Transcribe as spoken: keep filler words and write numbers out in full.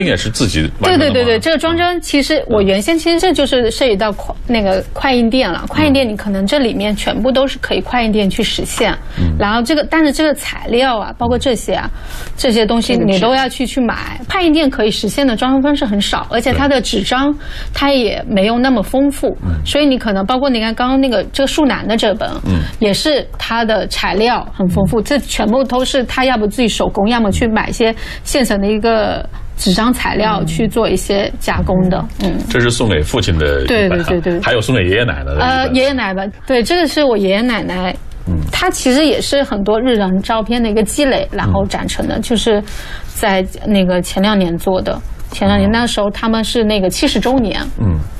也是自己对对对对，这个装帧其实我原先其实这就是涉及到快那个快印店了。快印店你可能这里面全部都是可以快印店去实现，嗯、然后这个但是这个材料啊，包括这些啊这些东西你都要去去买。快印店可以实现的装帧方式很少，而且它的纸张它也没有那么丰富，所以你可能包括你看刚刚那个这个树楠的这本，嗯，也是它的材料很丰富，这全部都是它要不自己手工，要么去买一些现成的一个纸张材料去做一些加工的。嗯， 这是送给父亲的一本， 对对对对， 还有送给爷爷奶奶的。 呃，爷爷奶奶，对，这个是我爷爷奶奶。嗯，他其实也是很多日人照片的一个积累，然后展成的，嗯、就是在那个前两年做的。前两年那时候他们是那个七十周年。嗯。